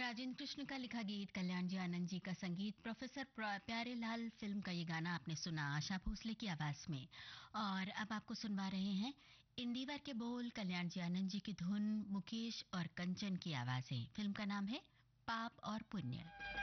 राजेंद्र कृष्ण का लिखा गीत, कल्याण जी आनंद जी का संगीत, प्रोफेसर प्यारेलाल फिल्म का ये गाना आपने सुना आशा भोसले की आवाज में। और अब आपको सुनवा रहे हैं इंदिवर के बोल, कल्याण जी आनंद जी की धुन, मुकेश और कंचन की आवाजें। फिल्म का नाम है पाप और पुण्य।